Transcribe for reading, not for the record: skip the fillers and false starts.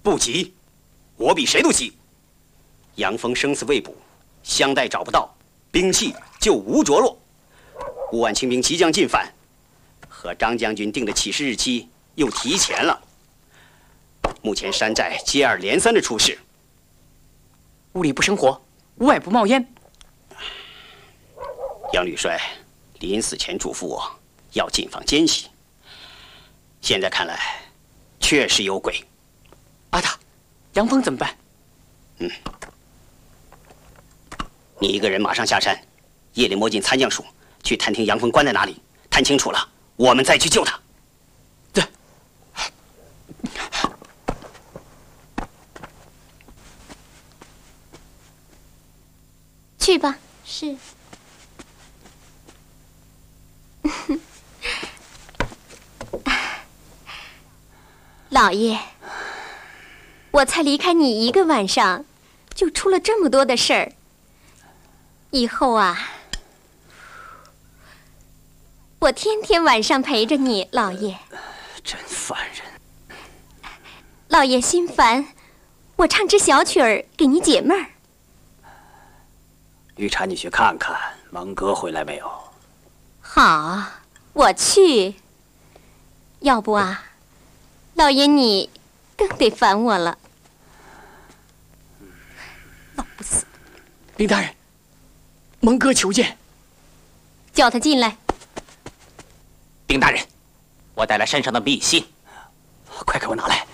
不急，我比谁都急。杨峰生死未卜，香袋找不到，兵器就无着落。5万清兵即将进犯，和张将军定的起事日期又提前了。目前山寨接二连三的出事， 屋里不生火，屋外不冒烟。 杨吕帅临死前嘱咐我，要谨防奸细。现在看来，确实有鬼。 阿大，杨峰怎么办？ 你一个人马上下山，夜里摸进参将署，去探听杨峰关在哪里。探清楚了，我们再去救他。 对。 去吧。是。老爷，我才离开你1个晚上，就出了这么多的事儿。以后啊，我天天晚上陪着你，老爷。 真烦人。 老爷心烦，我唱支小曲儿给你解闷儿。 玉婵，你去看看蒙哥回来没有？ 好，我去。要不啊，老爷你更得烦我了。老不死！ 林大人，蒙哥求见。 叫他进来。 丁大人，我带来山上的密信， 快给我拿来。